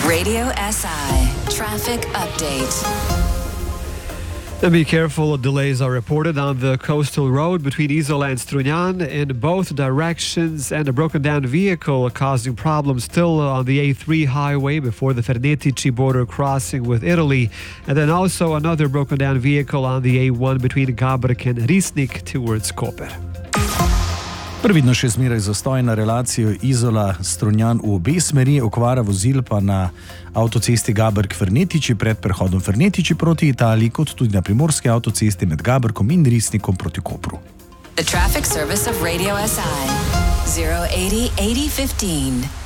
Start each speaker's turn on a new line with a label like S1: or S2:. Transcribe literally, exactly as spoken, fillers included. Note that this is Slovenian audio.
S1: Radio S I Traffic Update.
S2: And be careful, delays are reported on the coastal road between Isola and Strunjan in both directions, and a broken down vehicle causing problems still on the A three highway before the Fernetici border crossing with Italy, and then also another broken down vehicle on the A one between Gabrek and Risnik towards Koper.
S3: Previdno še zmeraj zastoj na relacijo Izola-Strunjan v obe smeri, okvara vozil pa na avtocesti Gabrek-Fernetici pred prehodom Fernetici proti Italiji, kot tudi na primorski avtocesti med Gabrkom in Risnikom proti Kopru.
S1: The traffic service of Radio S I zero eighty eighty fifteen.